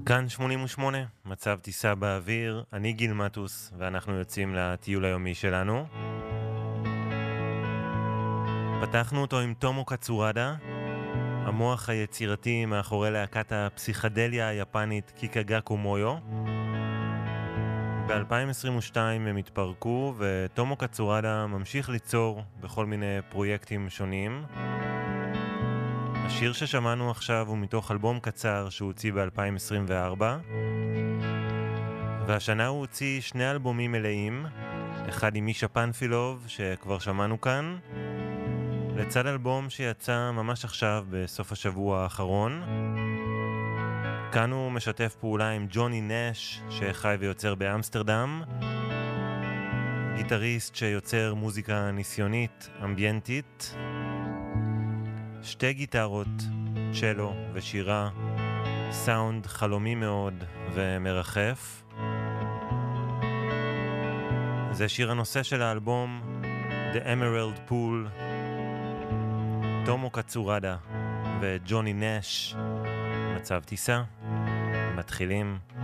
כאן 88, מצב טיסה באוויר, אני גיל מטוס, ואנחנו יוצאים לטיול היומי שלנו. פתחנו אותו עם תומו קצורדה, המוח היצירתי מאחורי להקת הפסיכדליה היפנית קיקגקו מויו. ב-2022 הם התפרקו, ותומו קצורדה ממשיך ליצור בכל מיני פרויקטים שונים. השיר ששמענו עכשיו הוא מתוך אלבום קצר שהוא הוציא ב-2024, והשנה הוא הוציא שני אלבומים מלאים, אחד עם מישה פנפילוב שכבר שמענו כאן, לצד אלבום שיצא ממש עכשיו בסוף השבוע האחרון. כאן הוא משתף פעולה עם ג'וני נש שחי ויוצר באמסטרדם, גיטריסט שיוצר מוזיקה ניסיונית, אמביינטית, שתי גיטרות, צ'לו ושירה, סאונד חלומי מאוד ומרחף. זה שיר הנושא של האלבום The Emerald Pool, תומו קצורדה וג'וני נש. מצב טיסה, מתחילים.